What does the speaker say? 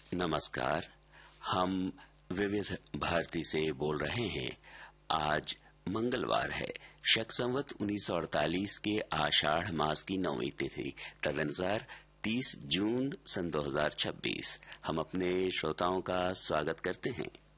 नमस्कार। हम विविध भारती से बोल रहे हैं। आज मंगलवार है। शक संवत 1948 के आषाढ़ मास की 9वीं तिथि, तदनुसार 30 जून सन 2026। हम अपने श्रोताओं का स्वागत करते हैं।